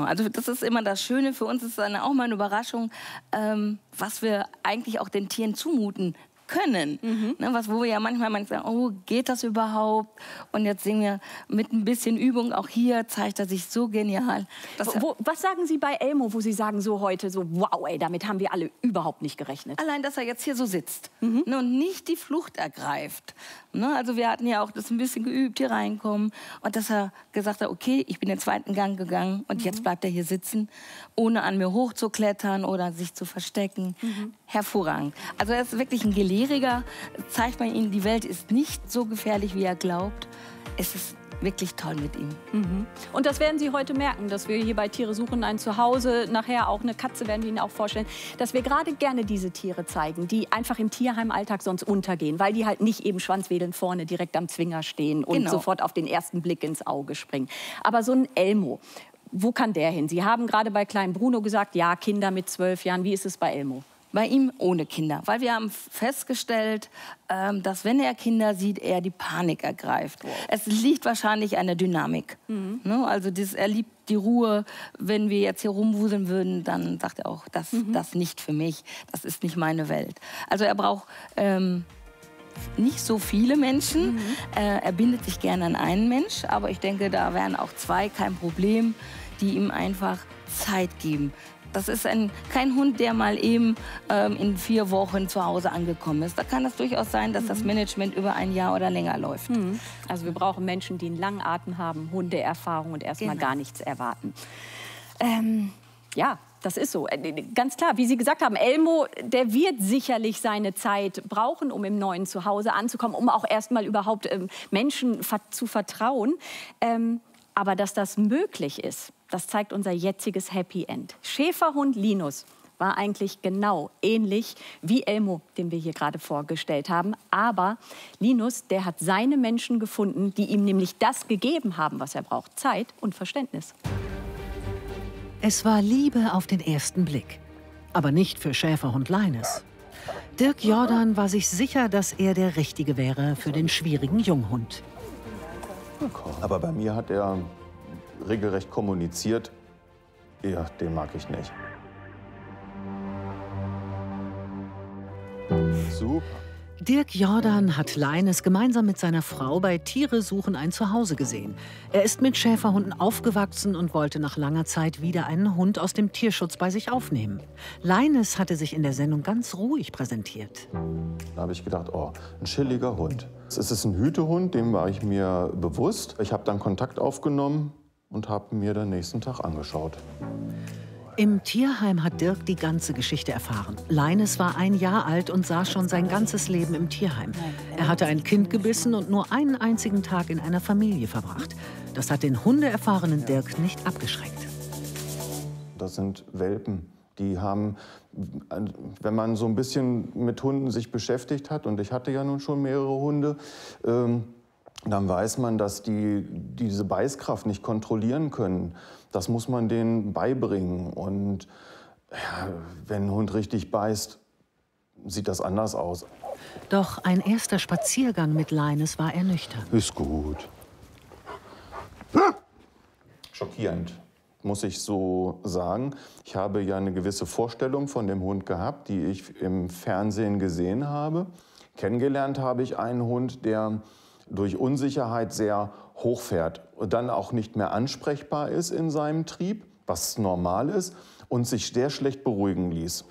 also das ist immer das Schöne. Für uns ist es dann auch mal eine Überraschung, was wir eigentlich auch den Tieren zumuten können. Ne, wo wir ja manchmal sagen, oh, geht das überhaupt? Und jetzt sehen wir mit ein bisschen Übung, auch hier zeigt er sich so genial. Was sagen Sie bei Elmo, wo Sie sagen so heute, so wow, ey, damit haben wir alle überhaupt nicht gerechnet? Allein, dass er jetzt hier so sitzt, ne, und nicht die Flucht ergreift. Ne, also wir hatten ja auch das ein bisschen geübt, hier reinkommen. Und dass er gesagt hat, okay, ich bin den zweiten Gang gegangen und jetzt bleibt er hier sitzen, ohne an mir hochzuklettern oder sich zu verstecken. Hervorragend. Also er ist wirklich ein Gelehriger. Zeigt man ihm, die Welt ist nicht so gefährlich, wie er glaubt. Es ist wirklich toll mit ihm. Und das werden Sie heute merken, dass wir hier bei Tiere suchen ein Zuhause, nachher auch eine Katze werden wir Ihnen auch vorstellen, dass wir gerade gerne diese Tiere zeigen, die einfach im Tierheimalltag sonst untergehen, weil die halt nicht eben schwanzwedelnd vorne direkt am Zwinger stehen und sofort auf den ersten Blick ins Auge springen. Aber so ein Elmo, wo kann der hin? Sie haben gerade bei kleinen Bruno gesagt, ja, Kinder mit 12 Jahren. Wie ist es bei Elmo? Bei ihm ohne Kinder, weil wir haben festgestellt, dass wenn er Kinder sieht, er die Panik ergreift. Es liegt wahrscheinlich an der Dynamik. Ne? Also er liebt die Ruhe. Wenn wir jetzt hier rumwuseln würden, dann sagt er auch, das nicht für mich, das ist nicht meine Welt. Also er braucht nicht so viele Menschen. Er bindet sich gerne an einen Mensch, aber ich denke, da wären auch zwei kein Problem, die ihm einfach Zeit geben. Das ist kein Hund, der mal eben in 4 Wochen zu Hause angekommen ist. Da kann es durchaus sein, dass das Management über ein Jahr oder länger läuft. Also wir brauchen Menschen, die einen langen Atem haben, Hundeerfahrung und erstmal gar nichts erwarten. Ja, das ist so. Ganz klar, wie Sie gesagt haben, Elmo, der wird sicherlich seine Zeit brauchen, um im neuen Zuhause anzukommen, um auch erstmal überhaupt Menschen zu vertrauen. Aber dass das möglich ist, das zeigt unser jetziges Happy End. Schäferhund Linus war eigentlich genau ähnlich wie Elmo, den wir hier gerade vorgestellt haben. Aber Linus, der hat seine Menschen gefunden, die ihm nämlich das gegeben haben, was er braucht. Zeit und Verständnis. Es war Liebe auf den ersten Blick. Aber nicht für Schäferhund Linus. Dirk Jordan war sich sicher, dass er der Richtige wäre für den schwierigen Junghund. Aber bei mir hat er regelrecht kommuniziert, ja, den mag ich nicht. Super. Dirk Jordan hat Linus gemeinsam mit seiner Frau bei Tiere suchen ein Zuhause gesehen. Er ist mit Schäferhunden aufgewachsen und wollte nach langer Zeit wieder einen Hund aus dem Tierschutz bei sich aufnehmen. Linus hatte sich in der Sendung ganz ruhig präsentiert. Da habe ich gedacht, oh, ein chilliger Hund. Es ist ein Hütehund, dem war ich mir bewusst. Ich habe dann Kontakt aufgenommen und habe mir den nächsten Tag angeschaut. Im Tierheim hat Dirk die ganze Geschichte erfahren. Linus war 1 Jahr alt und saß schon sein ganzes Leben im Tierheim. Er hatte ein Kind gebissen und nur einen einzigen Tag in einer Familie verbracht. Das hat den hundeerfahrenen Dirk nicht abgeschreckt. Das sind Welpen. Die haben, wenn man so ein bisschen mit Hunden sich beschäftigt hat, und ich hatte ja nun schon mehrere Hunde, dann weiß man, dass die diese Beißkraft nicht kontrollieren können. Das muss man denen beibringen. Und ja, wenn ein Hund richtig beißt, sieht das anders aus. Doch ein erster Spaziergang mit Linus war ernüchternd. Ist gut. Schockierend, muss ich so sagen. Ich habe ja eine gewisse Vorstellung von dem Hund gehabt, die ich im Fernsehen gesehen habe. Kennengelernt habe ich einen Hund, der durch Unsicherheit sehr hochfährt und dann auch nicht mehr ansprechbar ist in seinem Trieb, was normal ist, und sich sehr schlecht beruhigen ließ.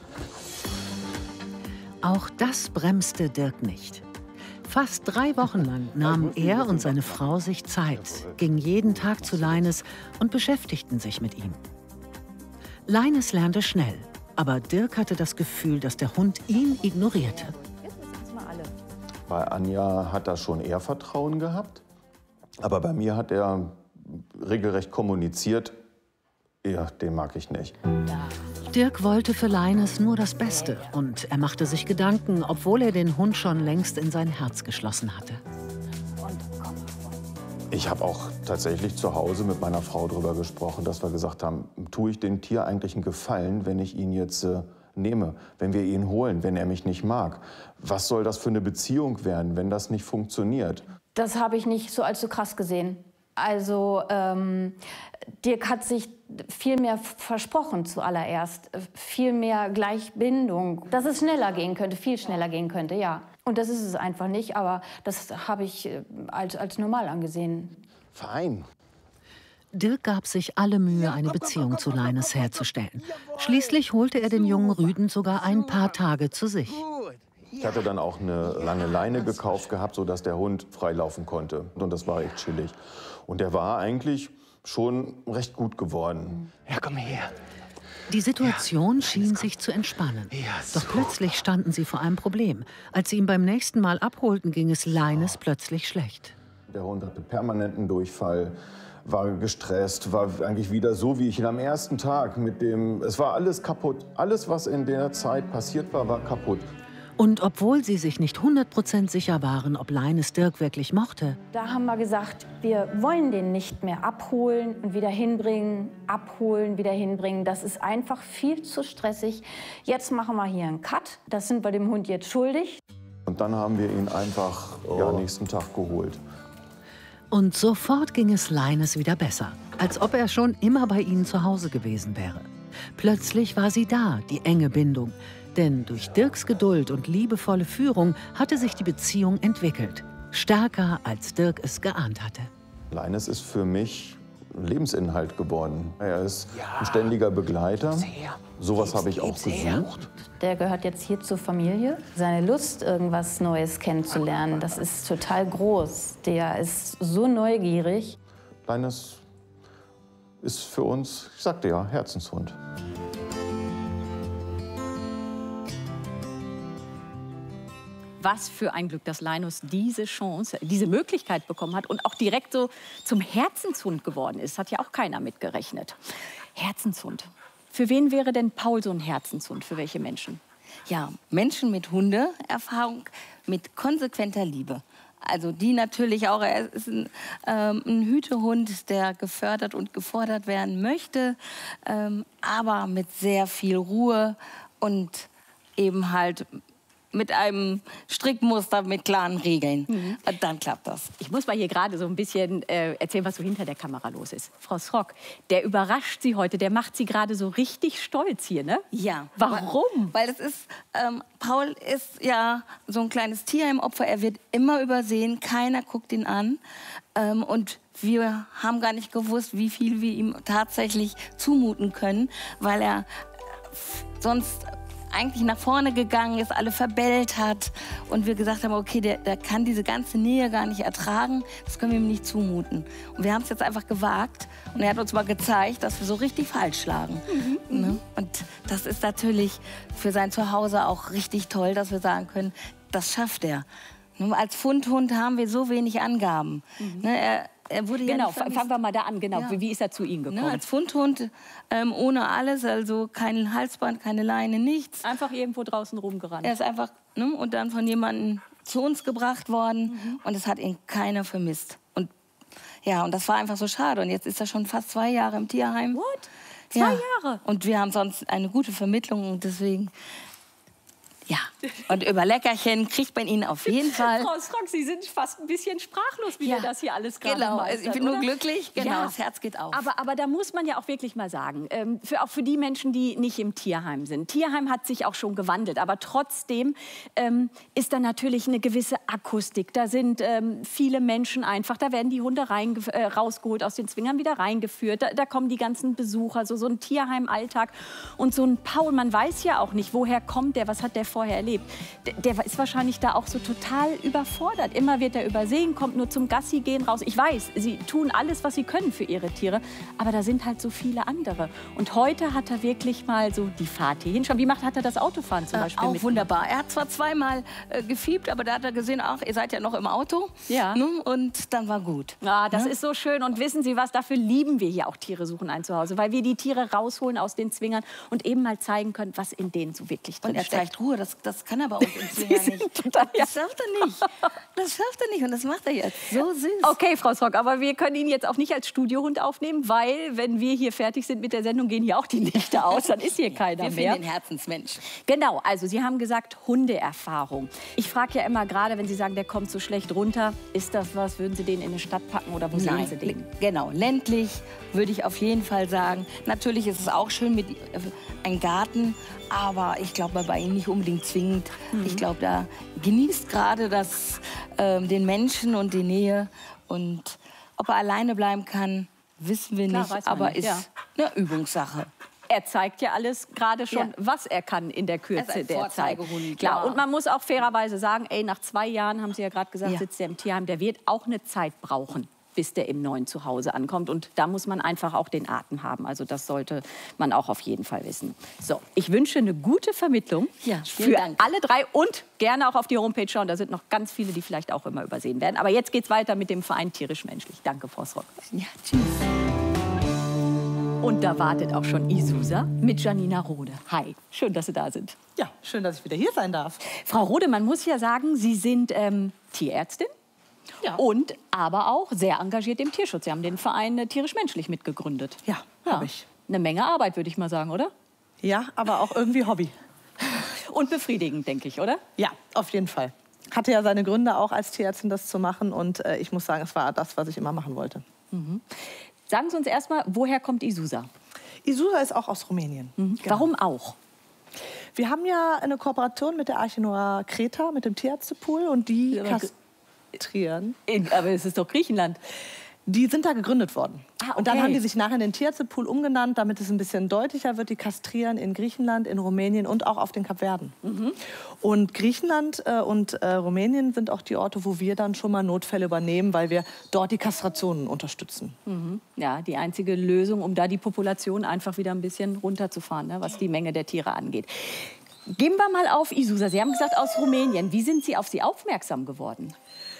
Auch das bremste Dirk nicht. Fast 3 Wochen lang nahmen er und seine Frau sich Zeit, gingen jeden Tag zu Linus und beschäftigten sich mit ihm. Linus lernte schnell, aber Dirk hatte das Gefühl, dass der Hund ihn ignorierte. Bei Anja hat er schon eher Vertrauen gehabt, aber bei mir hat er regelrecht kommuniziert, ja, den mag ich nicht. Dirk wollte für Linus nur das Beste und er machte sich Gedanken, obwohl er den Hund schon längst in sein Herz geschlossen hatte. Ich habe auch tatsächlich zu Hause mit meiner Frau darüber gesprochen, dass wir gesagt haben, tue ich dem Tier eigentlich einen Gefallen, wenn ich ihn jetzt nehme, wenn wir ihn holen, wenn er mich nicht mag. Was soll das für eine Beziehung werden, wenn das nicht funktioniert? Das habe ich nicht so als so krass gesehen. Also Dirk hat sich viel mehr versprochen zuallererst, viel mehr Gleichbindung, dass es schneller gehen könnte, viel schneller gehen könnte, ja. Und das ist es einfach nicht, aber das habe ich als normal angesehen. Fein. Dirk gab sich alle Mühe, eine Beziehung zu Leines herzustellen. Schließlich holte er den jungen Rüden sogar ein paar Tage zu sich. Ich hatte dann auch eine lange Leine gekauft gehabt, sodass der Hund frei laufen konnte. Und das war echt chillig. Und der war eigentlich schon recht gut geworden. Ja, komm her. Die Situation schien sich zu entspannen. Doch plötzlich standen sie vor einem Problem. Als sie ihn beim nächsten Mal abholten, ging es Leines plötzlich schlecht. Der Hund hatte permanenten Durchfall, war gestresst, war eigentlich wieder so, wie ich ihn am ersten Tag mit dem... Es war alles kaputt. Alles, was in der Zeit passiert war, war kaputt. Und obwohl sie sich nicht 100% sicher waren, ob Leines Dirk wirklich mochte, Da haben wir gesagt, wir wollen den nicht mehr abholen und wieder hinbringen, abholen, wieder hinbringen. Das ist einfach viel zu stressig. Jetzt machen wir hier einen Cut. Das sind wir dem Hund jetzt schuldig. Und dann haben wir ihn einfach nächsten Tag geholt. und sofort ging es Leines wieder besser, als ob er schon immer bei ihnen zu Hause gewesen wäre. Plötzlich war sie da, die enge Bindung. Denn durch Dirks Geduld und liebevolle Führung hatte sich die Beziehung entwickelt. Stärker, als Dirk es geahnt hatte. Leines ist für mich Lebensinhalt geworden. Er ist ein ständiger Begleiter. Sowas habe ich auch gesucht. Der gehört jetzt hier zur Familie. Seine Lust, irgendwas Neues kennenzulernen, das ist total groß. Der ist so neugierig. Leines ist für uns, ich sagte ja, Herzenshund. Was für ein Glück, dass Linus diese Chance, diese Möglichkeit bekommen hat und auch direkt so zum Herzenshund geworden ist. Hat ja auch keiner mitgerechnet. Herzenshund. Für wen wäre denn Paul so ein Herzenshund? Für welche Menschen? Ja, Menschen mit Hundeerfahrung, mit konsequenter Liebe. Also die natürlich auch, er ist ein Hütehund, der gefördert und gefordert werden möchte, aber mit sehr viel Ruhe und eben halt mit einem Strickmuster, mit klaren Regeln. Und dann klappt das. Ich muss mal hier gerade so ein bisschen erzählen, was so hinter der Kamera los ist. Frau Srock, der überrascht Sie heute, der macht Sie gerade so richtig stolz hier, ne? Ja. Warum? Weil es ist, Paul ist ja so ein kleines Tierheimopfer. Er wird immer übersehen, keiner guckt ihn an. Und wir haben gar nicht gewusst, wie viel wir ihm tatsächlich zumuten können, weil er sonst eigentlich nach vorne gegangen ist, alle verbellt hat und wir gesagt haben, okay, der kann diese ganze Nähe gar nicht ertragen, das können wir ihm nicht zumuten. Und wir haben es jetzt einfach gewagt und er hat uns mal gezeigt, dass wir so richtig falsch lagen. Ne? Und das ist natürlich für sein Zuhause auch richtig toll, dass wir sagen können, das schafft er. Nur als Fundhund haben wir so wenig Angaben. Ne, er wurde genau, ja fangen wir mal da an. Genau. Ja. Wie ist er zu Ihnen gekommen? Ne, als Fundhund, ohne alles, also kein Halsband, keine Leine, nichts. Einfach irgendwo draußen rumgerannt. Er ist einfach und dann von jemandem zu uns gebracht worden und es hat ihn keiner vermisst. Und ja, und das war einfach so schade. Und jetzt ist er schon fast 2 Jahre im Tierheim. What? 2 Jahre? Und wir haben sonst eine gute Vermittlung und deswegen... Ja, und über Leckerchen kriegt man ihn auf jeden Fall. Frau Srock, Sie sind fast ein bisschen sprachlos, wie wir das hier alles gerade Genau, meistern, ich bin nur oder? glücklich, genau, Ja. das Herz geht auf. Aber da muss man ja auch wirklich mal sagen, auch für die Menschen, die nicht im Tierheim sind. Tierheim hat sich auch schon gewandelt, aber trotzdem ist da natürlich eine gewisse Akustik. Da sind viele Menschen einfach, da werden die Hunde rausgeholt aus den Zwingern, wieder reingeführt. Da kommen die ganzen Besucher, so ein Tierheim-Alltag. Und so ein Paul, man weiß ja auch nicht, woher kommt der, was hat der vorher erlebt. Der ist wahrscheinlich da auch so total überfordert. Immer wird er übersehen, kommt nur zum Gassi gehen raus. Ich weiß, sie tun alles, was sie können für ihre Tiere, aber da sind halt so viele andere. Und heute hat er wirklich mal so die Fahrt hierhin schon. Wie hat er das Autofahren zum Beispiel auch mit? wunderbar. Er hat zwar 2-mal gefiebt, aber da hat er gesehen, ach, ihr seid ja noch im Auto. Ja. Ne? Und dann war gut. Ah, das ist so schön. Und wissen Sie was, dafür lieben wir hier auch Tiere suchen ein Zuhause, weil wir die Tiere rausholen aus den Zwingern und eben mal zeigen können, was in denen so wirklich drin Und er steckt. zeigt Ruhe, das das kann er bei uns im Zwinger nicht. Das schafft er nicht. Das schafft er nicht und das macht er jetzt. So süß. Okay, Frau Srock, aber wir können ihn jetzt auch nicht als Studiohund aufnehmen, weil, wenn wir hier fertig sind mit der Sendung, gehen hier auch die Lichter aus, dann ist hier keiner wir mehr. Wir den Herzensmensch. Genau, also Sie haben gesagt, Hundeerfahrung. Ich frage ja immer, gerade wenn Sie sagen, der kommt so schlecht runter, ist das was, würden Sie den in eine Stadt packen oder wo sehen Sie den? Genau, ländlich würde ich auf jeden Fall sagen. Natürlich ist es auch schön mit einem Garten, aber ich glaube bei ihm nicht unbedingt zwingend. Ich glaube, da genießt gerade den Menschen und die Nähe. Und ob er alleine bleiben kann, wissen wir nicht, aber ist eine Übungssache. Er zeigt ja alles gerade schon, was er kann in der Kürze der Zeit. Klar, und man muss auch fairerweise sagen, ey, nach 2 Jahren, haben Sie ja gerade gesagt, sitzt er im Tierheim, der wird auch eine Zeit brauchen, bis der im neuen Zuhause ankommt. Und da muss man einfach auch den Atem haben. Also das sollte man auch auf jeden Fall wissen. So, ich wünsche eine gute Vermittlung für alle 3 und gerne auch auf die Homepage schauen. Da sind noch ganz viele, die vielleicht auch immer übersehen werden. Aber jetzt geht's weiter mit dem Verein Tierisch-Menschlich. Danke, Frau Srock. Ja, tschüss. Und da wartet auch schon Isusa mit Janina Rode. Hi, schön, dass Sie da sind. Ja, schön, dass ich wieder hier sein darf. Frau Rode, man muss ja sagen, Sie sind Tierärztin. Ja. Und aber auch sehr engagiert im Tierschutz. Sie haben den Verein Tierisch-Menschlich mitgegründet. Ja, habe ich. Eine Menge Arbeit, würde ich mal sagen, oder? Ja, aber auch irgendwie Hobby. Und befriedigend, denke ich, oder? Ja, auf jeden Fall. Hatte ja seine Gründe auch als Tierärztin, das zu machen. Und ich muss sagen, es war das, was ich immer machen wollte. Mhm. Sagen Sie uns erstmal, woher kommt Isusa? Isusa ist auch aus Rumänien. Mhm. Genau. Warum auch? Wir haben ja eine Kooperation mit der Arche Noah Kreta, mit dem Tierärztepool. Und die kastrieren. Aber es ist doch Griechenland. Die sind da gegründet worden. Ah, okay. Und dann haben die sich nachher in den Tierärztepool umgenannt, damit es ein bisschen deutlicher wird. Die kastrieren in Griechenland, in Rumänien und auch auf den Kapverden. Mhm. Und Griechenland und Rumänien sind auch die Orte, wo wir dann schon mal Notfälle übernehmen, weil wir dort die Kastrationen unterstützen. Mhm. Ja, die einzige Lösung, um da die Population einfach wieder ein bisschen runterzufahren, ne, was die Menge der Tiere angeht. Gehen wir mal auf Isusa. Sie haben gesagt, aus Rumänien. Wie sind Sie auf Sie aufmerksam geworden?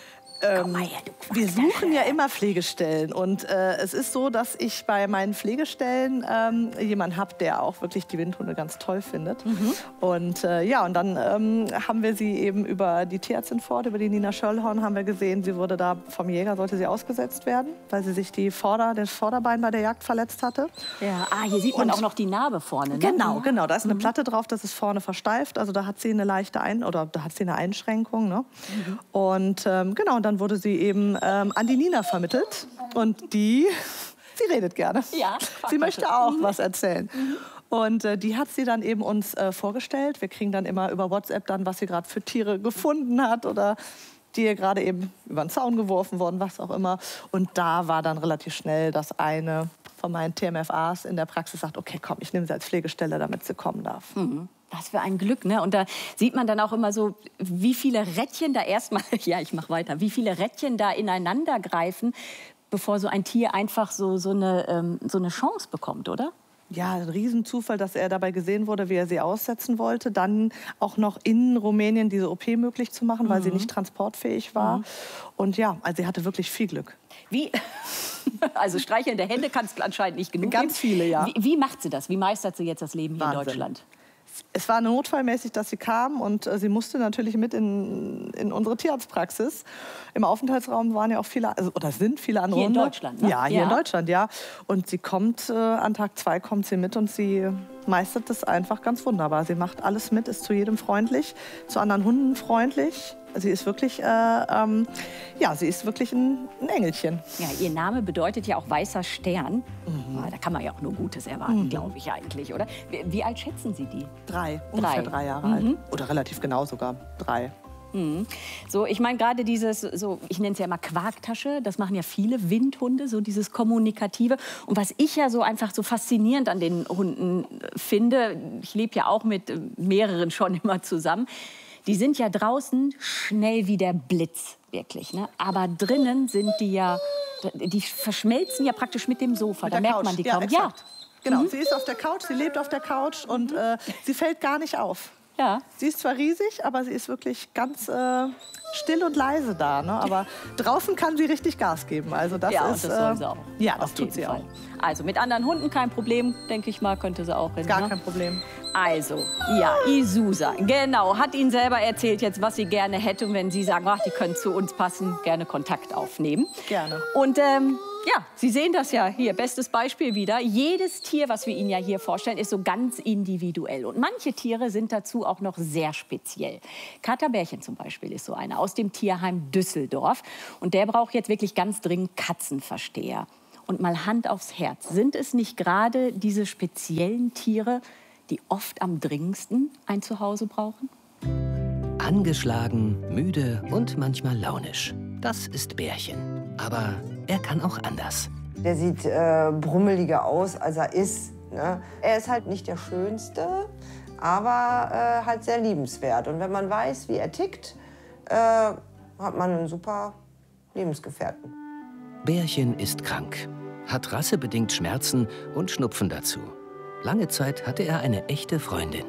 Wir suchen ja immer Pflegestellen und es ist so, dass ich bei meinen Pflegestellen jemanden habe, der auch wirklich die Windhunde ganz toll findet. Mhm. Und und dann haben wir sie eben über die Tierärztin fort, über die Nina Schöllhorn, haben wir gesehen, sie wurde da vom Jäger, sollte sie ausgesetzt werden, weil sie sich das Vorderbein bei der Jagd verletzt hatte. Ja, hier sieht man auch noch die Narbe vorne. Ne? Genau, da ist eine Platte drauf, das ist vorne versteift, also da hat sie eine leichte Einschränkung. Ne? Mhm. Und dann wurde sie eben an die Nina vermittelt. Und sie redet gerne. Ja, sie möchte auch was erzählen. Mhm. Und die hat sie dann eben uns vorgestellt. Wir kriegen dann immer über WhatsApp dann, was sie gerade für Tiere gefunden hat oder die ihr gerade eben über den Zaun geworfen worden, was auch immer. Und da war dann relativ schnell, dass eine von meinen TMFAs in der Praxis sagt, okay, komm, ich nehme sie als Pflegestelle, damit sie kommen darf. Mhm. Was für ein Glück, ne? Und da sieht man dann auch immer so, wie viele Rädchen da erstmal, ich mache weiter, wie viele Rädchen da ineinander greifen, bevor so ein Tier einfach so eine Chance bekommt, oder? Ja, ein Riesenzufall, dass er dabei gesehen wurde, wie er sie aussetzen wollte. Dann auch noch in Rumänien diese OP möglich zu machen, weil sie nicht transportfähig war. Und ja, also sie hatte wirklich viel Glück. Wie? Also streichelnde Hände kann es anscheinend nicht genug Ganz viele, ja. Wie macht sie das? Wie meistert sie jetzt das Leben hier Wahnsinn. in Deutschland? Es war notfallmäßig, dass sie kam und sie musste natürlich mit in unsere Tierarztpraxis. Im Aufenthaltsraum waren ja auch viele, oder sind viele andere Hunde. Hier in Deutschland, ne? Ja, hier in Deutschland, ja. Und sie kommt, an Tag 2 kommt sie mit und sie meistert das einfach ganz wunderbar. Sie macht alles mit, ist zu jedem freundlich, zu anderen Hunden freundlich. Sie ist wirklich, sie ist wirklich ein Engelchen. Ja, ihr Name bedeutet ja auch weißer Stern. Mhm. Da kann man ja auch nur Gutes erwarten, glaube ich eigentlich, oder? Wie alt schätzen Sie die? 3, ungefähr 3 Jahre alt. Oder relativ genau sogar 3. Mhm. So, ich meine gerade dieses, ich nenne es ja immer Quarktasche, das machen ja viele Windhunde, so dieses Kommunikative. Und was ich ja so einfach so faszinierend an den Hunden finde, ich lebe ja auch mit mehreren schon immer zusammen, die sind ja draußen schnell wie der Blitz, wirklich. Ne? Aber drinnen sind die verschmelzen ja praktisch mit dem Sofa. Da merkt man die kaum. Ja, genau. Sie ist auf der Couch, sie lebt auf der Couch und sie fällt gar nicht auf. Ja. Sie ist zwar riesig, aber sie ist wirklich ganz still und leise da. Ne? Aber draußen kann sie richtig Gas geben. Also das Ja, ist, und das soll sie auch. Ja, das Auf tut jeden sie Fall. auch. Also mit anderen Hunden kein Problem, denke ich mal, könnte sie auch hin. Gar ne? kein Problem. Also, ja, Isusa, genau, hat Ihnen selber erzählt jetzt, was sie gerne hätte. Und wenn Sie sagen, ach, die können zu uns passen, gerne Kontakt aufnehmen. Gerne. Und ja, Sie sehen das ja hier, bestes Beispiel wieder. Jedes Tier, was wir Ihnen ja hier vorstellen, ist so ganz individuell. Und manche Tiere sind dazu auch noch sehr speziell. Kater Bärchen zum Beispiel ist so einer aus dem Tierheim Düsseldorf. Und der braucht jetzt wirklich ganz dringend Katzenversteher. Und mal Hand aufs Herz, sind es nicht gerade diese speziellen Tiere, die oft am dringendsten ein Zuhause brauchen? Angeschlagen, müde und manchmal launisch. Das ist Bärchen. Aber er kann auch anders. Der sieht brummeliger aus, als er ist. Ne? Er ist halt nicht der Schönste, aber halt sehr liebenswert. Und wenn man weiß, wie er tickt, hat man einen super Lebensgefährten. Bärchen ist krank, hat rassebedingt Schmerzen und Schnupfen dazu. Lange Zeit hatte er eine echte Freundin.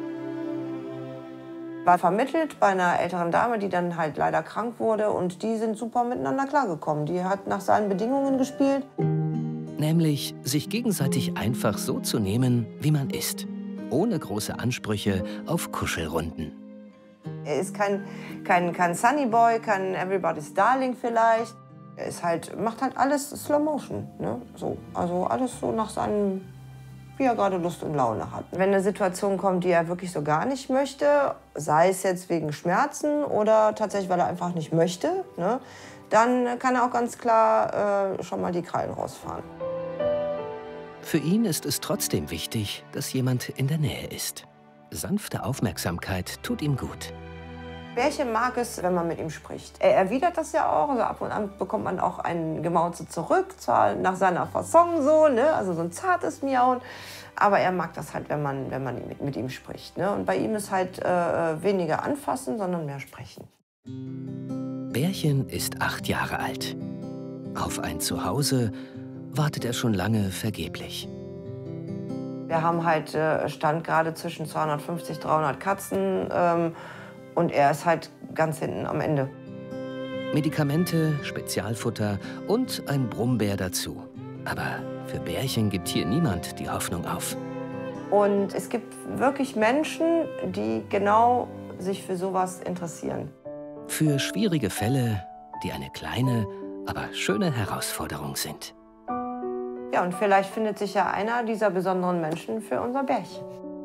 War vermittelt bei einer älteren Dame, die dann halt leider krank wurde. Und die sind super miteinander klargekommen. Die hat nach seinen Bedingungen gespielt. Nämlich sich gegenseitig einfach so zu nehmen, wie man ist. Ohne große Ansprüche auf Kuschelrunden. Er ist kein Sunny Boy, kein Everybody's Darling vielleicht. Er ist halt, macht halt alles Slow Motion. Ne? So, also alles so nach seinem, wie er gerade Lust und Laune hat. Wenn eine Situation kommt, die er wirklich so gar nicht möchte, sei es jetzt wegen Schmerzen oder tatsächlich, weil er einfach nicht möchte, ne, dann kann er auch ganz klar schon mal die Krallen rausfahren. Für ihn ist es trotzdem wichtig, dass jemand in der Nähe ist. Sanfte Aufmerksamkeit tut ihm gut. Bärchen mag es, wenn man mit ihm spricht. Er erwidert das ja auch. Also ab und an bekommt man auch ein Gemauze zurück, zwar nach seiner Fasson so, ne? Also so ein zartes Miauen. Aber er mag das halt, wenn man mit ihm spricht. Ne? Und bei ihm ist halt weniger anfassen, sondern mehr sprechen. Bärchen ist 8 Jahre alt. Auf ein Zuhause wartet er schon lange vergeblich. Wir haben halt Stand gerade zwischen 250, 300 Katzen. Und er ist halt ganz hinten am Ende. Medikamente, Spezialfutter und ein Brummbär dazu. Aber für Bärchen gibt hier niemand die Hoffnung auf. Und es gibt wirklich Menschen, die genau sich für sowas interessieren. Für schwierige Fälle, die eine kleine, aber schöne Herausforderung sind. Ja, und vielleicht findet sich ja einer dieser besonderen Menschen für unser Bärchen.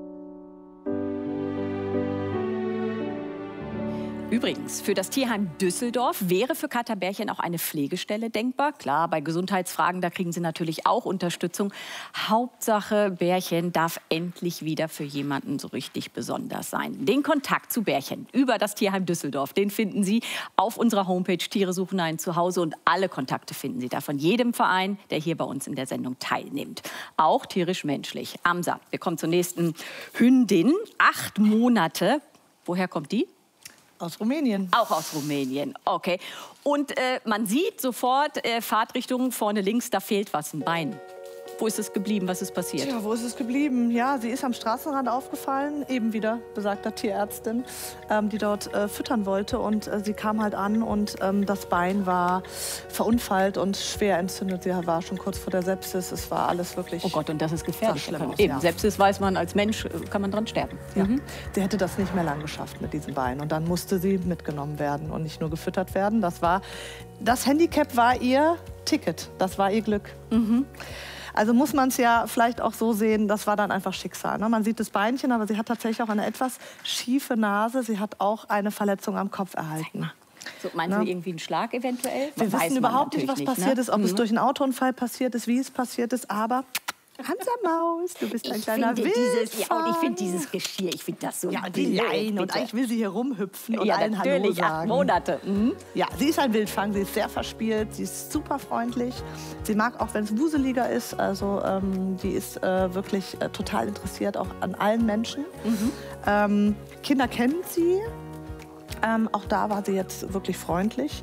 Übrigens, für das Tierheim Düsseldorf wäre für Kater Bärchen auch eine Pflegestelle denkbar. Klar, bei Gesundheitsfragen, da kriegen sie natürlich auch Unterstützung. Hauptsache, Bärchen darf endlich wieder für jemanden so richtig besonders sein. Den Kontakt zu Bärchen über das Tierheim Düsseldorf, den finden Sie auf unserer Homepage Tiere suchen ein Zuhause. Und alle Kontakte finden Sie da von jedem Verein, der hier bei uns in der Sendung teilnimmt. Auch tierisch-menschlich. Amsa, wir kommen zur nächsten Hündin. 8 Monate. Woher kommt die? Aus Rumänien. Auch aus Rumänien, okay. Und man sieht sofort, Fahrtrichtung vorne links, da fehlt was, ein Bein. Wo ist es geblieben? Was ist passiert? Tja, wo ist es geblieben? Ja, sie ist am Straßenrand aufgefallen, eben wieder besagter Tierärztin, die dort füttern wollte. Und sie kam halt an und das Bein war verunfallt und schwer entzündet. Sie war schon kurz vor der Sepsis. Es war alles wirklich... Oh Gott, und das ist gefährlich. Schlimm aus, Eben, ja. Sepsis weiß man, als Mensch kann man dran sterben. Ja. Sie hätte das nicht mehr lang geschafft mit diesem Bein. Und dann musste sie mitgenommen werden und nicht nur gefüttert werden. Das Handicap war ihr Ticket, das war ihr Glück. Also muss man es ja vielleicht auch so sehen, das war dann einfach Schicksal. Ne? Man sieht das Beinchen, aber sie hat tatsächlich auch eine etwas schiefe Nase. Sie hat auch eine Verletzung am Kopf erhalten. So, meinen Sie irgendwie einen Schlag eventuell? Wir wissen überhaupt nicht, was passiert ist, ob es durch einen Autounfall passiert ist, wie es passiert ist, aber... Hansa Maus, du bist ein kleiner Wildfang. Und ich finde dieses Geschirr, ich finde das so ja, die Leine. Und eigentlich will sie hier rumhüpfen und ja, allen Hallo natürlich, sagen. 8 Monate. Ja, sie ist ein Wildfang, sie ist sehr verspielt, sie ist super freundlich. Sie mag auch, wenn es wuseliger ist, also die ist wirklich total interessiert auch an allen Menschen. Kinder kennen sie. Auch da war sie jetzt wirklich freundlich.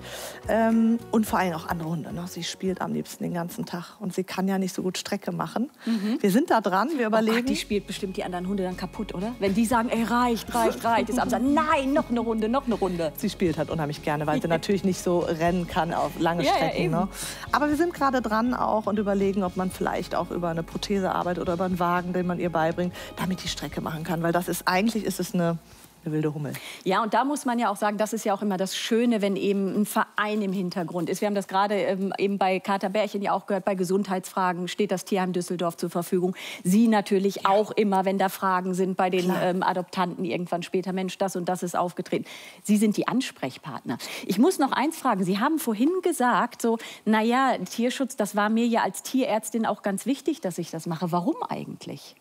Und vor allem auch andere Hunde. Ne? Sie spielt am liebsten den ganzen Tag. Und sie kann ja nicht so gut Strecke machen. Wir sind da dran, wir überlegen. Oh Gott, die spielt bestimmt die anderen Hunde dann kaputt, oder? Wenn die sagen, ey, reicht. Ist Amsa, nein, noch eine Runde. Sie spielt halt unheimlich gerne, weil sie natürlich nicht so rennen kann auf lange Strecken. Ne? Aber wir sind gerade dran auch und überlegen, ob man vielleicht auch über eine Prothese arbeitet oder über einen Wagen, den man ihr beibringt, damit die Strecke machen kann. Weil das ist, eigentlich ist es eine wilde Hummel. Ja, und da muss man ja auch sagen, das ist ja auch immer das Schöne, wenn eben ein Verein im Hintergrund ist. Wir haben das gerade eben bei Kater Bärchen ja auch gehört, bei Gesundheitsfragen steht das Tierheim Düsseldorf zur Verfügung. Sie natürlich auch immer, wenn da Fragen sind bei den Adoptanten irgendwann später, Mensch, das und das ist aufgetreten. Sie sind die Ansprechpartner. Ich muss noch eins fragen, Sie haben vorhin gesagt, so, naja, Tierschutz, das war mir ja als Tierärztin auch ganz wichtig, dass ich das mache. Warum eigentlich?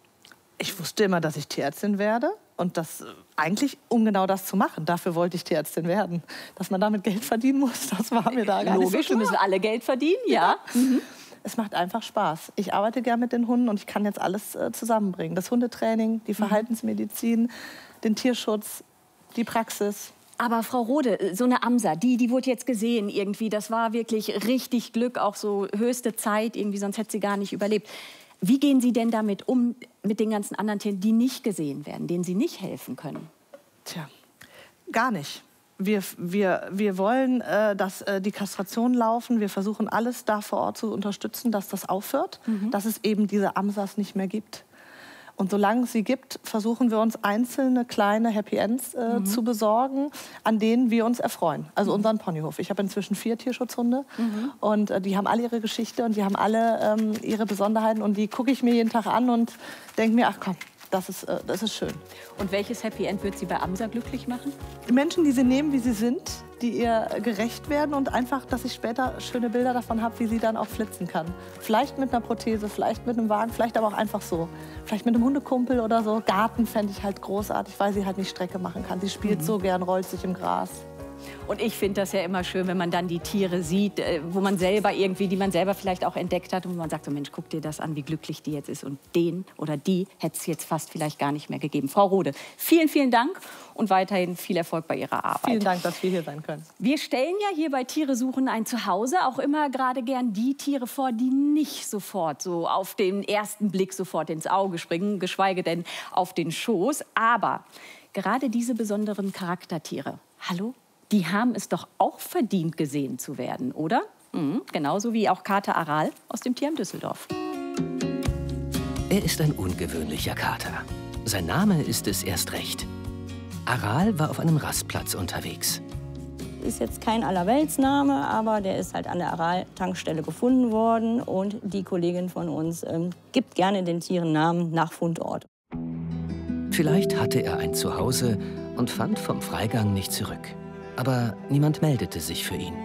Ich wusste immer, dass ich Tierärztin werde. Und das eigentlich, um genau das zu machen. Dafür wollte ich Tierärztin werden. Dass man damit Geld verdienen muss, das war mir da gar nicht so Logisch, klar. wir müssen alle Geld verdienen, ja. Es macht einfach Spaß. Ich arbeite gern mit den Hunden und ich kann jetzt alles zusammenbringen. Das Hundetraining, die Verhaltensmedizin, den Tierschutz, die Praxis. Aber Frau Rode, so eine Amsa, die wurde jetzt gesehen irgendwie. Das war wirklich richtig Glück, auch so höchste Zeit irgendwie, sonst hätte sie gar nicht überlebt. Wie gehen Sie denn damit um, mit den ganzen anderen Tieren, die nicht gesehen werden, denen Sie nicht helfen können? Tja, gar nicht. Wir wollen, dass die Kastrationen laufen. Wir versuchen, alles da vor Ort zu unterstützen, dass das aufhört, dass es eben diese Amsas nicht mehr gibt. Und solange es sie gibt, versuchen wir uns einzelne kleine Happy Ends zu besorgen, an denen wir uns erfreuen. Also unseren Ponyhof. Ich habe inzwischen 4 Tierschutzhunde und die haben alle ihre Geschichte und die haben alle ihre Besonderheiten und die gucke ich mir jeden Tag an und denke mir, ach komm, das ist schön. Und welches Happy End wird Sie bei Amsa glücklich machen? Die Menschen, die sie nehmen, wie sie sind, die ihr gerecht werden und einfach, dass ich später schöne Bilder davon habe, wie sie dann auch flitzen kann. Vielleicht mit einer Prothese, vielleicht mit einem Wagen, vielleicht aber auch einfach so. Vielleicht mit einem Hundekumpel oder so. Garten fände ich halt großartig, weil sie halt nicht Strecke machen kann. Sie spielt so gern, rollt sich im Gras. Und ich finde das ja immer schön, wenn man dann die Tiere sieht, wo man selber irgendwie, die man selber vielleicht auch entdeckt hat. Und man sagt so, Mensch, guck dir das an, wie glücklich die jetzt ist. Und den oder die hätte es jetzt fast vielleicht gar nicht mehr gegeben. Frau Rode, vielen, vielen Dank und weiterhin viel Erfolg bei Ihrer Arbeit. Vielen Dank, dass wir hier sein können. Wir stellen ja hier bei Tiere suchen ein Zuhause auch immer gerade gern die Tiere vor, die nicht sofort so auf den ersten Blick sofort ins Auge springen, geschweige denn auf den Schoß. Aber gerade diese besonderen Charaktertiere, hallo? Die haben es doch auch verdient, gesehen zu werden, oder? Genauso wie auch Kater Aral aus dem Tierheim Düsseldorf. Er ist ein ungewöhnlicher Kater. Sein Name ist es erst recht. Aral war auf einem Rastplatz unterwegs. Ist jetzt kein Allerweltsname, aber der ist halt an der Aral-Tankstelle gefunden worden. Und die Kollegin von uns gibt gerne den Tieren Namen nach Fundort. Vielleicht hatte er ein Zuhause und fand vom Freigang nicht zurück. Aber niemand meldete sich für ihn.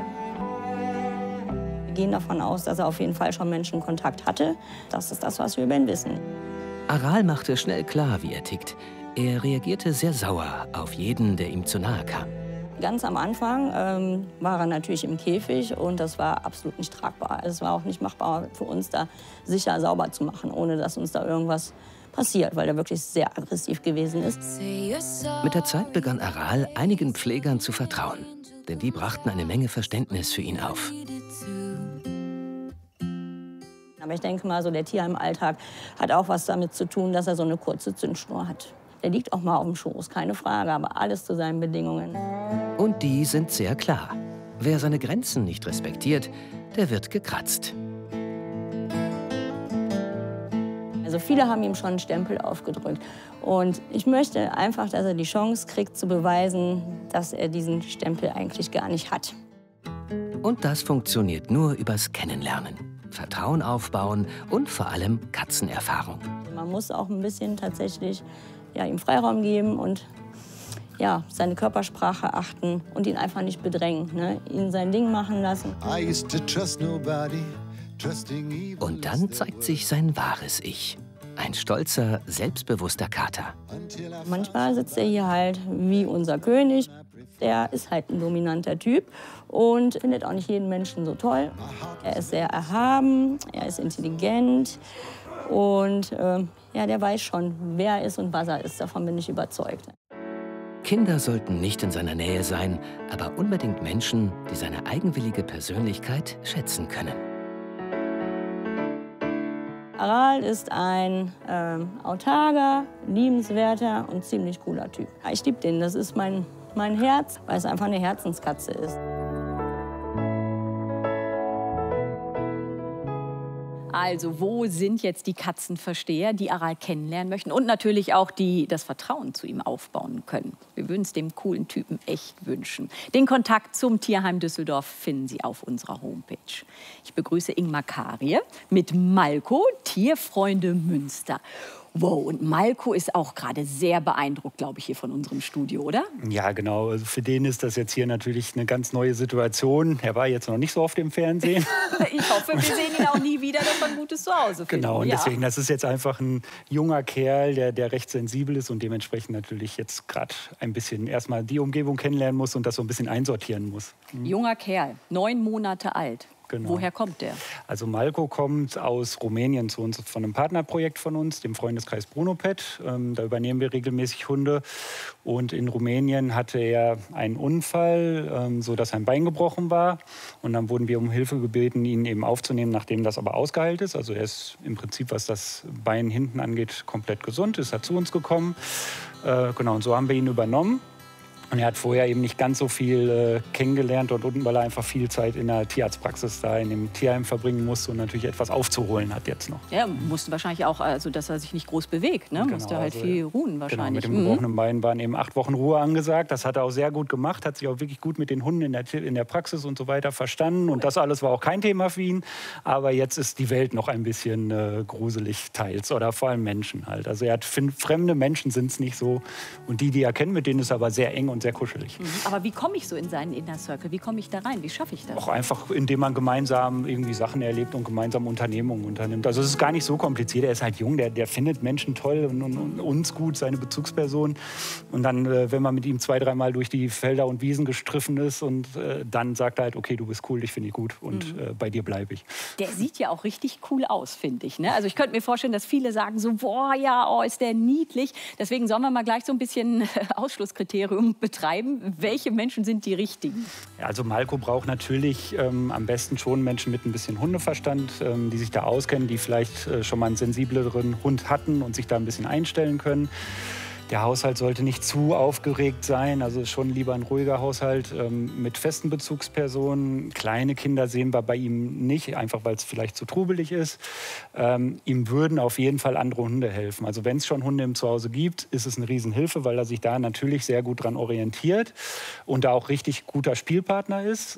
Wir gehen davon aus, dass er auf jeden Fall schon Menschenkontakt hatte. Das ist das, was wir über ihn wissen. Aral machte schnell klar, wie er tickt. Er reagierte sehr sauer auf jeden, der ihm zu nahe kam. Ganz am Anfang war er natürlich im Käfig und das war absolut nicht tragbar. Es war auch nicht machbar für uns, da sicher sauber zu machen, ohne dass uns da irgendwas passiert, weil er wirklich sehr aggressiv gewesen ist. Mit der Zeit begann Aral einigen Pflegern zu vertrauen, denn die brachten eine Menge Verständnis für ihn auf. Aber ich denke mal, so der Tierheimalltag hat auch was damit zu tun, dass er so eine kurze Zündschnur hat. Der liegt auch mal auf dem Schoß, keine Frage, aber alles zu seinen Bedingungen. Und die sind sehr klar. Wer seine Grenzen nicht respektiert, der wird gekratzt. Also viele haben ihm schon einen Stempel aufgedrückt. Und ich möchte einfach, dass er die Chance kriegt, zu beweisen, dass er diesen Stempel eigentlich gar nicht hat. Und das funktioniert nur übers Kennenlernen. Vertrauen aufbauen und vor allem Katzenerfahrung. Man muss auch ein bisschen tatsächlich ihm Freiraum geben und seine Körpersprache achten und ihn einfach nicht bedrängen. Ne? Ihn sein Ding machen lassen. Und dann zeigt sich sein wahres Ich. Ein stolzer, selbstbewusster Kater. Manchmal sitzt er hier halt wie unser König. Der ist halt ein dominanter Typ und findet auch nicht jeden Menschen so toll. Er ist sehr erhaben, er ist intelligent und der weiß schon, wer er ist und was er ist. Davon bin ich überzeugt. Kinder sollten nicht in seiner Nähe sein, aber unbedingt Menschen, die seine eigenwillige Persönlichkeit schätzen können. Aral ist ein autarker, liebenswerter und ziemlich cooler Typ. Ich liebe den, das ist mein Herz, weil es einfach eine Herzenskatze ist. Also, wo sind jetzt die Katzenversteher, die Aral kennenlernen möchten und natürlich auch die das Vertrauen zu ihm aufbauen können? Wir würden es dem coolen Typen echt wünschen. Den Kontakt zum Tierheim Düsseldorf finden Sie auf unserer Homepage. Ich begrüße Ingmar Karie mit Malko, Tierfreunde Münster. Wow, und Malko ist auch gerade sehr beeindruckt, glaube ich, hier von unserem Studio, oder? Ja, genau. Also für den ist das jetzt hier natürlich eine ganz neue Situation. Er war jetzt noch nicht so oft im Fernsehen. Ich hoffe, wir sehen ihn auch nie wieder, dass wir ein gutes Zuhause finden. Genau, und deswegen, das ist jetzt einfach ein junger Kerl, der recht sensibel ist und dementsprechend natürlich jetzt gerade ein bisschen erstmal die Umgebung kennenlernen muss und das so ein bisschen einsortieren muss. Junger Kerl, 9 Monate alt. Genau. Woher kommt der? Also Malko kommt aus Rumänien zu uns von einem Partnerprojekt von uns, dem Freundeskreis Brunopet. Da übernehmen wir regelmäßig Hunde. Und in Rumänien hatte er einen Unfall, sodass sein Bein gebrochen war. Und dann wurden wir um Hilfe gebeten, ihn eben aufzunehmen, nachdem das aber ausgeheilt ist. Also er ist im Prinzip, was das Bein hinten angeht, komplett gesund. Ist er zu uns gekommen. Genau, und so haben wir ihn übernommen. Und er hat vorher eben nicht ganz so viel kennengelernt dort unten, weil er einfach viel Zeit in der Tierarztpraxis da in dem Tierheim verbringen musste und natürlich etwas aufzuholen hat jetzt noch. Ja, musste wahrscheinlich auch, also dass er sich nicht groß bewegt, ne? Genau, Musste halt also, viel ruhen wahrscheinlich. Genau, mit dem gebrochenen Bein waren eben 8 Wochen Ruhe angesagt. Das hat er auch sehr gut gemacht, hat sich auch wirklich gut mit den Hunden in der Praxis und so weiter verstanden. Und das alles war auch kein Thema für ihn. Aber jetzt ist die Welt noch ein bisschen gruselig teils oder vor allem Menschen halt. Also er hat fremde Menschen sind es nicht so. Und die er kennt, mit denen ist er aber sehr eng und sehr kuschelig. Aber wie komme ich so in seinen Inner Circle? Wie komme ich da rein? Wie schaffe ich das? Auch einfach, indem man gemeinsam irgendwie Sachen erlebt und gemeinsam Unternehmungen unternimmt. Also es ist gar nicht so kompliziert. Er ist halt jung, der findet Menschen toll und uns gut, seine Bezugsperson. Und dann, wenn man mit ihm 2-, 3 Mal durch die Felder und Wiesen gestriffen ist und dann sagt er halt, okay, du bist cool, dich finde ich gut und bei dir bleibe ich. Der sieht ja auch richtig cool aus, finde ich. Ne? Also ich könnte mir vorstellen, dass viele sagen so, boah, ja, oh, ist der niedlich. Deswegen sollen wir mal gleich so ein bisschen Ausschlusskriterium betreiben. Welche Menschen sind die richtigen? Ja, also Malko braucht natürlich am besten schon Menschen mit ein bisschen Hundeverstand, die sich da auskennen, die vielleicht schon mal einen sensibleren Hund hatten und sich da ein bisschen einstellen können. Der Haushalt sollte nicht zu aufgeregt sein, also schon lieber ein ruhiger Haushalt mit festen Bezugspersonen. Kleine Kinder sehen wir bei ihm nicht, einfach weil es vielleicht zu trubelig ist. Ihm würden auf jeden Fall andere Hunde helfen. Also wenn es schon Hunde im Zuhause gibt, ist es eine Riesenhilfe, weil er sich da natürlich sehr gut dran orientiert und da auch richtig guter Spielpartner ist.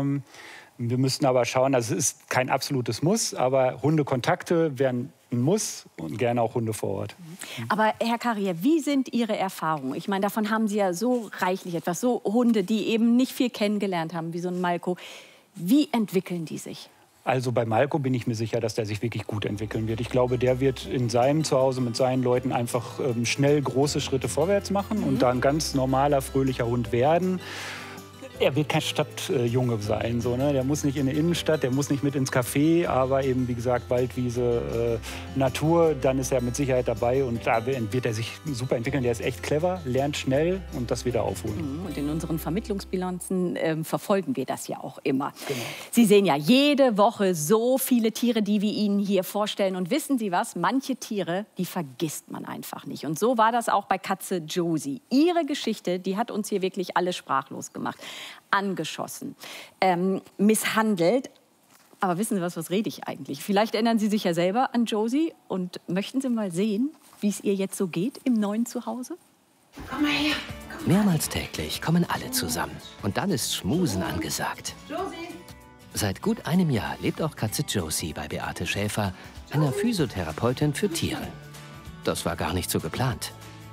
Wir müssten aber schauen, also es ist kein absolutes Muss, aber Hundekontakte wären ein Muss und gerne auch Hunde vor Ort. Aber Herr Karie, wie sind Ihre Erfahrungen? Ich meine, davon haben Sie ja so reichlich etwas, so Hunde, die eben nicht viel kennengelernt haben, wie so ein Malko. Wie entwickeln die sich? Also bei Malko bin ich mir sicher, dass der sich wirklich gut entwickeln wird. Ich glaube, der wird in seinem Zuhause mit seinen Leuten einfach schnell große Schritte vorwärts machen und da ein ganz normaler, fröhlicher Hund werden. Er wird kein Stadtjunge sein, so, ne? Der muss nicht in eine Innenstadt, der muss nicht mit ins Café, aber eben, wie gesagt, Waldwiese, Natur, dann ist er mit Sicherheit dabei und da wird er sich super entwickeln. Der ist echt clever, lernt schnell und das wird er aufholen. Und in unseren Vermittlungsbilanzen verfolgen wir das ja auch immer. Genau. Sie sehen ja jede Woche so viele Tiere, die wir Ihnen hier vorstellen. Und wissen Sie was? Manche Tiere, die vergisst man einfach nicht. Und so war das auch bei Katze Josie. Ihre Geschichte, die hat uns hier wirklich alle sprachlos gemacht. Angeschossen, misshandelt. Aber wissen Sie was rede ich eigentlich? Vielleicht erinnern Sie sich ja selber an Josie und möchten Sie mal sehen, wie es ihr jetzt so geht im neuen Zuhause? Komm mal her. Mehrmals täglich kommen alle zusammen. Und dann ist Schmusen angesagt. Josie. Seit gut einem Jahr lebt auch Katze Josie bei Beate Schäfer, einer Physiotherapeutin für Tiere. Das war gar nicht so geplant.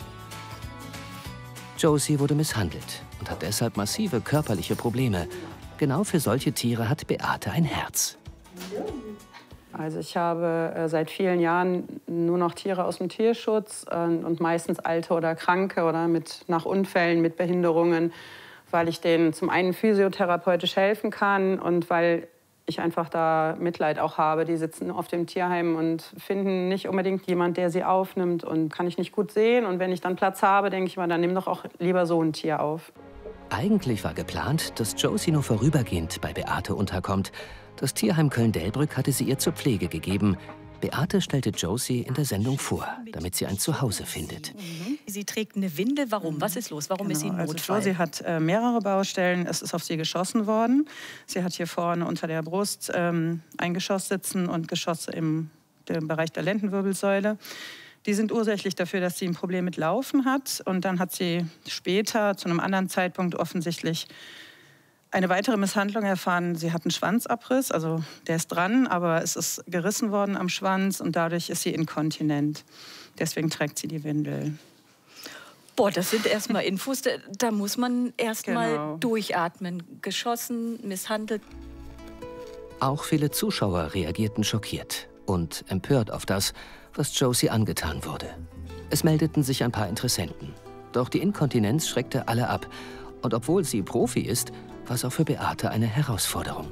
Josie wurde misshandelt und hat deshalb massive körperliche Probleme. Genau für solche Tiere hat Beate ein Herz. Also ich habe seit vielen Jahren nur noch Tiere aus dem Tierschutz und meistens alte oder kranke oder nach Unfällen, mit Behinderungen, weil ich denen zum einen physiotherapeutisch helfen kann und weil ich einfach da Mitleid auch habe. Die sitzen auf dem Tierheim und finden nicht unbedingt jemand, der sie aufnimmt. Und kann ich nicht gut sehen. Und wenn ich dann Platz habe, denke ich mal, dann nimm doch auch lieber so ein Tier auf. Eigentlich war geplant, dass Josie nur vorübergehend bei Beate unterkommt. Das Tierheim Köln-Delbrück hatte sie ihr zur Pflege gegeben. Beate stellte Josie in der Sendung vor, damit sie ein Zuhause findet. Sie trägt eine Windel. Warum? Was ist los? Warum ist sie im Notfall? Also Josie hat mehrere Baustellen. Es ist auf sie geschossen worden. Sie hat hier vorne unter der Brust ein Geschoss sitzen und Geschosse im Bereich der Lendenwirbelsäule. Die sind ursächlich dafür, dass sie ein Problem mit Laufen hat. Und dann hat sie später, zu einem anderen Zeitpunkt offensichtlich, eine weitere Misshandlung erfahren. Sie hat einen Schwanzabriss, also der ist dran, aber es ist gerissen worden am Schwanz und dadurch ist sie inkontinent. Deswegen trägt sie die Windel. Boah, das sind erstmal Infos, da muss man erstmal durchatmen. Geschossen, misshandelt. Auch viele Zuschauer reagierten schockiert und empört auf das, was Josie angetan wurde. Es meldeten sich ein paar Interessenten. Doch die Inkontinenz schreckte alle ab. Und obwohl sie Profi ist, war es auch für Beate eine Herausforderung.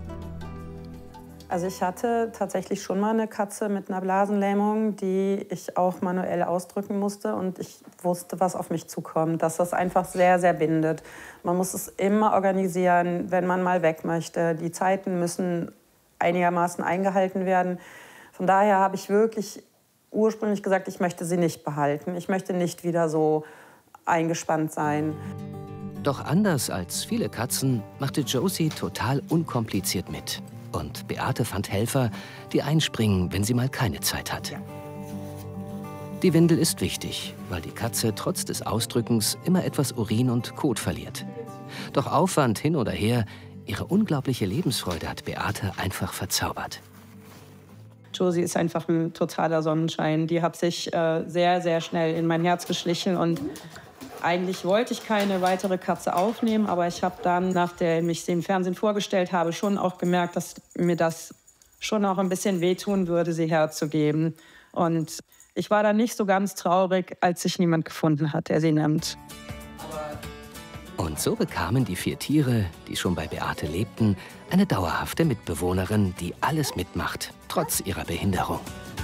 Also ich hatte tatsächlich schon mal eine Katze mit einer Blasenlähmung, die ich auch manuell ausdrücken musste. Und ich wusste, was auf mich zukommt, dass das einfach sehr, sehr bindet. Man muss es immer organisieren, wenn man mal weg möchte. Die Zeiten müssen einigermaßen eingehalten werden. Von daher habe ich wirklich ursprünglich gesagt, ich möchte sie nicht behalten. Ich möchte nicht wieder so eingespannt sein. Doch anders als viele Katzen machte Josie total unkompliziert mit. Und Beate fand Helfer, die einspringen, wenn sie mal keine Zeit hat. Die Windel ist wichtig, weil die Katze trotz des Ausdrückens immer etwas Urin und Kot verliert. Doch Aufwand hin oder her, ihre unglaubliche Lebensfreude hat Beate einfach verzaubert. Josie ist einfach ein totaler Sonnenschein. Die hat sich sehr, sehr schnell in mein Herz geschlichen. Und eigentlich wollte ich keine weitere Katze aufnehmen, aber ich habe dann, nachdem ich sie im Fernsehen vorgestellt habe, schon auch gemerkt, dass mir das schon auch ein bisschen wehtun würde, sie herzugeben. Und ich war dann nicht so ganz traurig, als sich niemand gefunden hat, der sie nimmt. Und so bekamen die 4 Tiere, die schon bei Beate lebten, eine dauerhafte Mitbewohnerin, die alles mitmacht, trotz ihrer Behinderung.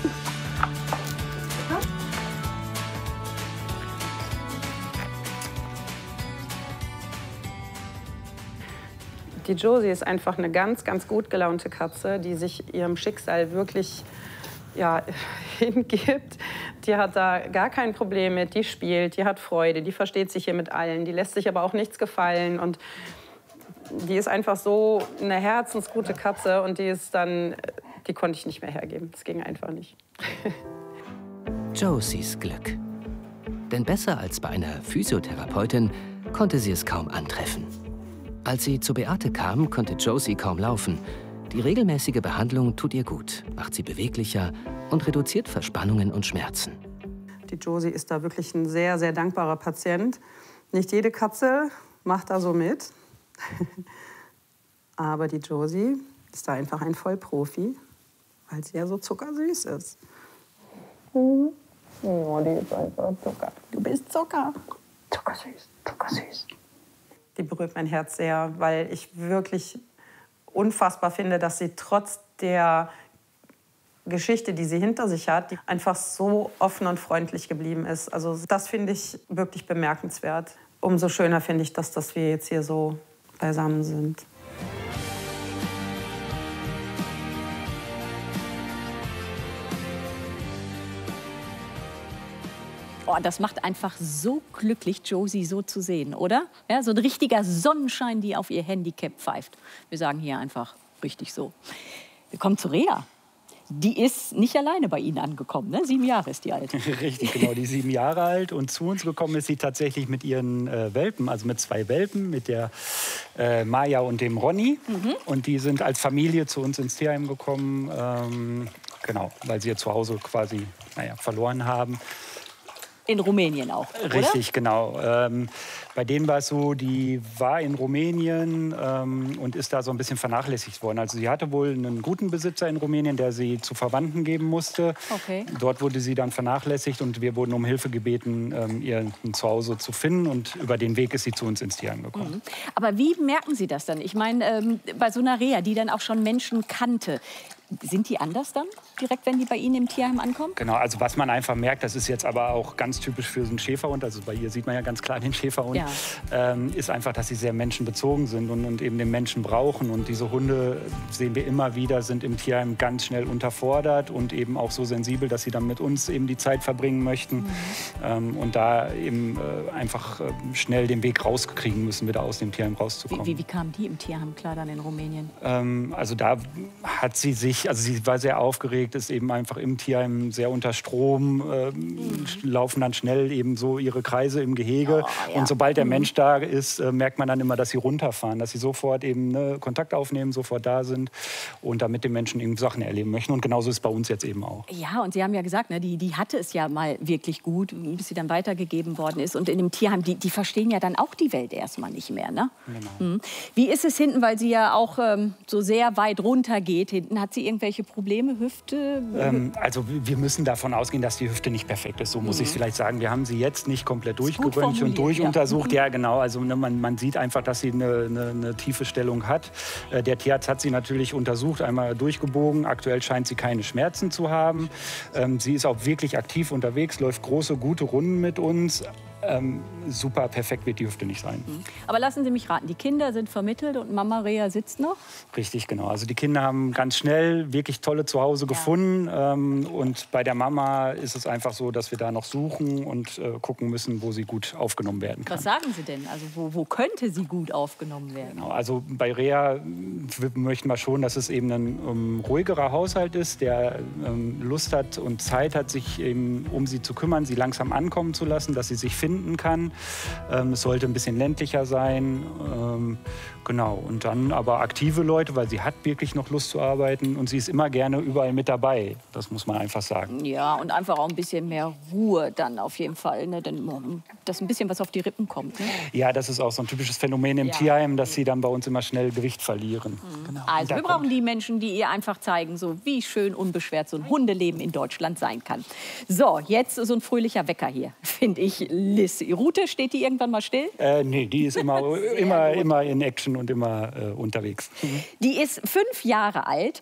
Die Josie ist einfach eine ganz, ganz gut gelaunte Katze, die sich ihrem Schicksal wirklich hingibt. Die hat da gar kein Problem mit, die spielt, die hat Freude, die versteht sich hier mit allen, die lässt sich aber auch nichts gefallen. Und die ist einfach so eine herzensgute Katze und die konnte ich nicht mehr hergeben. Das ging einfach nicht. Josies Glück. Denn besser als bei einer Physiotherapeutin konnte sie es kaum antreffen. Als sie zu Beate kam, konnte Josie kaum laufen. Die regelmäßige Behandlung tut ihr gut, macht sie beweglicher und reduziert Verspannungen und Schmerzen. Die Josie ist da wirklich ein sehr, sehr dankbarer Patient. Nicht jede Katze macht da so mit. Aber die Josie ist da einfach ein Vollprofi, weil sie ja so zuckersüß ist. Oh, die ist einfach Zucker. Du bist Zucker. Zuckersüß, zuckersüß. Die berührt mein Herz sehr, weil ich wirklich unfassbar finde, dass sie trotz der Geschichte, die sie hinter sich hat, die einfach so offen und freundlich geblieben ist. Also das finde ich wirklich bemerkenswert. Umso schöner finde ich, dass wir jetzt hier so beisammen sind. Oh, das macht einfach so glücklich, Josie so zu sehen, oder? Ja, so ein richtiger Sonnenschein, die auf ihr Handicap pfeift. Wir sagen hier einfach richtig so. Wir kommen zu Rea. Die ist nicht alleine bei Ihnen angekommen, ne? 7 Jahre ist die alt. Richtig, genau, die ist 7 Jahre alt. Und zu uns gekommen ist sie tatsächlich mit ihren Welpen, also mit 2 Welpen, mit der Maya und dem Ronny. Und die sind als Familie zu uns ins Tierheim gekommen, genau, weil sie ihr Zuhause quasi verloren haben. In Rumänien auch, oder? Richtig, genau. Bei denen war es so, die war in Rumänien und ist da so ein bisschen vernachlässigt worden. Also sie hatte wohl einen guten Besitzer in Rumänien, der sie zu Verwandten geben musste. Okay. Dort wurde sie dann vernachlässigt und wir wurden um Hilfe gebeten, ihr ein Zuhause zu finden. Und über den Weg ist sie zu uns ins Tierheim gekommen. Mhm. Aber wie merken Sie das dann? Ich meine, bei so einer Reha, die dann auch schon Menschen kannte, sind die anders dann, direkt, wenn die bei Ihnen im Tierheim ankommen? Genau, also was man einfach merkt, das ist jetzt aber auch ganz typisch für so einen Schäferhund, also bei ihr sieht man ja ganz klar den Schäferhund, ja. Ist einfach, dass sie sehr menschenbezogen sind und eben den Menschen brauchen. Und diese Hunde, sehen wir immer wieder, sind im Tierheim ganz schnell unterfordert und eben auch so sensibel, dass sie dann mit uns eben die Zeit verbringen möchten. Mhm. Und da eben einfach schnell den Weg rauskriegen müssen, wieder aus dem Tierheim rauszukommen. Wie kamen die im Tierheim klar dann in Rumänien? Also da hat sie sich, also sie war sehr aufgeregt, ist eben einfach im Tierheim sehr unter Strom, laufen dann schnell eben so ihre Kreise im Gehege. Oh, ja. Und sobald der Mensch da ist, merkt man dann immer, dass sie runterfahren, dass sie sofort eben Kontakt aufnehmen, sofort da sind und da mit den Menschen eben Sachen erleben möchten. Und genauso ist es bei uns jetzt eben auch. Ja, und Sie haben ja gesagt, ne, die hatte es ja mal wirklich gut, bis sie dann weitergegeben worden ist. Und in dem Tierheim, die verstehen ja dann auch die Welt erstmal nicht mehr. Ne? Genau. Mhm. Wie ist es hinten, weil sie ja auch so sehr weit runter geht hinten? Hat sie irgendwelche Probleme, Hüfte? Also wir müssen davon ausgehen, dass die Hüfte nicht perfekt ist. So muss ich es vielleicht sagen. Wir haben sie jetzt nicht komplett durchgeröntgt und durchuntersucht. Ja, genau. Also man sieht einfach, dass sie eine tiefe Stellung hat. Der Tierarzt hat sie natürlich untersucht, einmal durchgebogen. Aktuell scheint sie keine Schmerzen zu haben. Sie ist auch wirklich aktiv unterwegs, läuft große, gute Runden mit uns. Super perfekt wird die Hüfte nicht sein. Aber lassen Sie mich raten, die Kinder sind vermittelt und Mama Rea sitzt noch? Richtig, genau. Also die Kinder haben ganz schnell wirklich tolle Zuhause gefunden. Und bei der Mama ist es einfach so, dass wir da noch suchen und gucken müssen, wo sie gut aufgenommen werden kann. Was sagen Sie denn? Also wo könnte sie gut aufgenommen werden? Genau, also bei Rea möchten wir schon, dass es eben ein ruhigerer Haushalt ist, der Lust hat und Zeit hat, sich eben um sie zu kümmern, sie langsam ankommen zu lassen, dass sie sich finden kann. Es sollte ein bisschen ländlicher sein. Genau. Und dann aber aktive Leute, weil sie hat wirklich noch Lust zu arbeiten und sie ist immer gerne überall mit dabei. Das muss man einfach sagen. Ja, und einfach auch ein bisschen mehr Ruhe dann auf jeden Fall, ne? Denn, dass ein bisschen was auf die Rippen kommt. Ne? Ja, das ist auch so ein typisches Phänomen im Tierheim, dass sie dann bei uns immer schnell Gewicht verlieren. Genau. Also wir brauchen die Menschen, die ihr einfach zeigen, so wie schön unbeschwert so ein Hundeleben in Deutschland sein kann. So, jetzt so ein fröhlicher Wecker hier, finde ich. Liz, Rute, steht die irgendwann mal still? Nee, die ist immer in Action und immer unterwegs. Die ist 5 Jahre alt.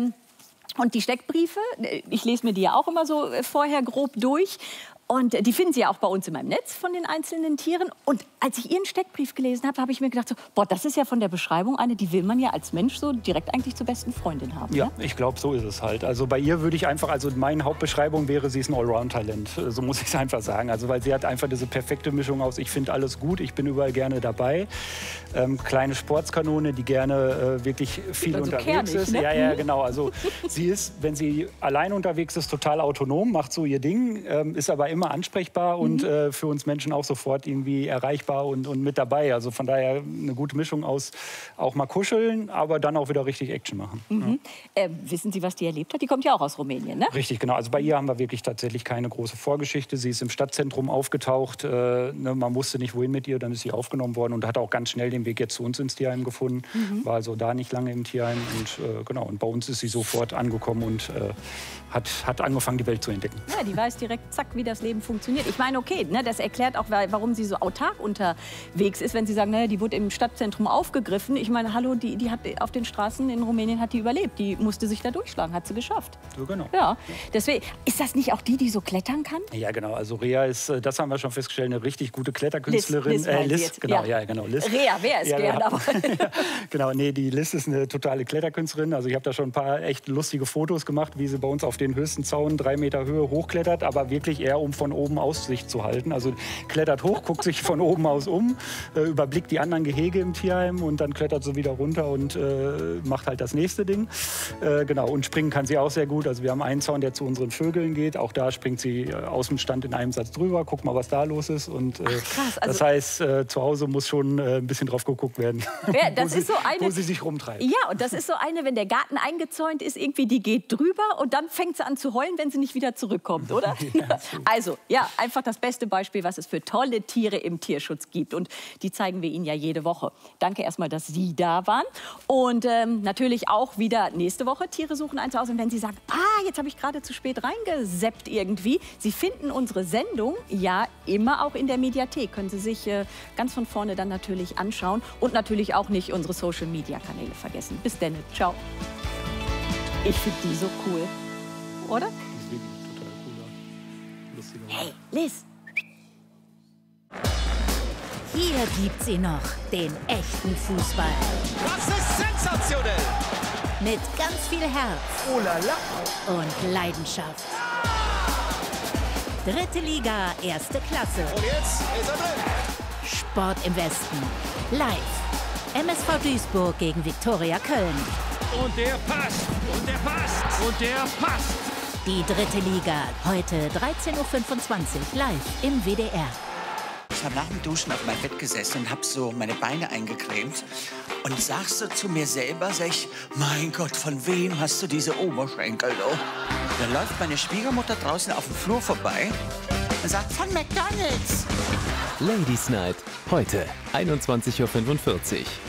Und die Steckbriefe, ich lese mir die ja auch immer so vorher grob durch. Und die finden Sie ja auch bei uns in meinem Netz von den einzelnen Tieren. Und als ich Ihren Steckbrief gelesen habe, habe ich mir gedacht, so, boah, das ist ja von der Beschreibung eine, die will man ja als Mensch so direkt eigentlich zur besten Freundin haben. Ja, ne? Ich glaube, so ist es halt. Also bei ihr würde ich einfach, also meine Hauptbeschreibung wäre, sie ist ein Allround-Talent. So muss ich es einfach sagen. Also weil sie hat einfach diese perfekte Mischung aus, ich finde alles gut, ich bin überall gerne dabei. Kleine Sportskanone, die gerne wirklich viel also unterwegs kernig, ist. Ne? Ja, genau. Also sie ist, wenn sie allein unterwegs ist, total autonom, macht so ihr Ding, ist aber immer ansprechbar und für uns Menschen auch sofort irgendwie erreichbar und mit dabei. Also von daher eine gute Mischung aus auch mal kuscheln, aber dann auch wieder richtig Action machen. Ja. Wissen Sie, was die erlebt hat? Die kommt ja auch aus Rumänien, ne? Richtig, genau. Also bei ihr haben wir wirklich tatsächlich keine große Vorgeschichte. Sie ist im Stadtzentrum aufgetaucht. Man wusste nicht, wohin mit ihr. Dann ist sie aufgenommen worden und hat auch ganz schnell den Weg jetzt zu uns ins Tierheim gefunden. War also da nicht lange im Tierheim. Und, genau, und bei uns ist sie sofort angekommen und hat angefangen, die Welt zu entdecken. Ja, die weiß direkt, zack, wie das Leben funktioniert. Ich meine, okay, ne, das erklärt auch, warum sie so autark unterwegs ist, wenn Sie sagen, naja, die wurde im Stadtzentrum aufgegriffen. Ich meine, hallo, die hat auf den Straßen in Rumänien hat die überlebt. Die musste sich da durchschlagen, hat sie geschafft. So, genau. Ja, deswegen, ist das nicht auch die so klettern kann? Ja, genau. Also Rea ist, das haben wir schon festgestellt, eine richtig gute Kletterkünstlerin. Liz, genau, ja. Genau, Liz. Rea, wer ist gern, aber... Genau, nee, die Liz ist eine totale Kletterkünstlerin. Also ich habe da schon ein paar echt lustige Fotos gemacht, wie sie bei uns auf den höchsten Zaun 3 Meter Höhe hochklettert, aber wirklich eher, um von oben Aussicht zu halten. Also klettert hoch, guckt sich von oben aus um, überblickt die anderen Gehege im Tierheim und dann klettert sie wieder runter und macht halt das nächste Ding. Genau, und springen kann sie auch sehr gut. Also wir haben einen Zaun, der zu unseren Vögeln geht. Auch da springt sie aus dem Stand in einem Satz drüber. Guck mal, was da los ist. Und krass, also das heißt, zu Hause muss schon ein bisschen drauf geguckt werden, ja, das ist so eine, wo sie sich rumtreibt. Ja, und das ist so eine, wenn der Garten eingezäunt ist, irgendwie, die geht drüber und dann fängt sie an zu heulen, wenn sie nicht wieder zurückkommt, oder? Ja, Also Also, ja, einfach das beste Beispiel, was es für tolle Tiere im Tierschutz gibt. Und die zeigen wir Ihnen ja jede Woche. Danke erstmal, dass Sie da waren. Und natürlich auch wieder nächste Woche Tiere suchen ein Zuhause. Und wenn Sie sagen, jetzt habe ich gerade zu spät reingeseppt irgendwie. Sie finden unsere Sendung ja immer auch in der Mediathek. Können Sie sich ganz von vorne dann natürlich anschauen. Und natürlich auch nicht unsere Social-Media-Kanäle vergessen. Bis dann. Ciao. Ich finde die so cool. Oder? Hey, Liz. Hier gibt's sie noch, den echten Fußball. Das ist sensationell. Mit ganz viel Herz. Oh la la. Und Leidenschaft. Dritte Liga, erste Klasse. Und jetzt ist er drin. Sport im Westen. Live. MSV Duisburg gegen Viktoria Köln. Und der passt. Und der passt. Und der passt. Die dritte Liga, heute 13:25 Uhr, live im WDR. Ich habe nach dem Duschen auf meinem Bett gesessen und habe so meine Beine eingecremt. Und sagst so zu mir selber, sag ich, mein Gott, von wem hast du diese Oberschenkel? Oh? Dann läuft meine Schwiegermutter draußen auf dem Flur vorbei und sagt, von McDonald's. Ladies Night, heute 21:45 Uhr.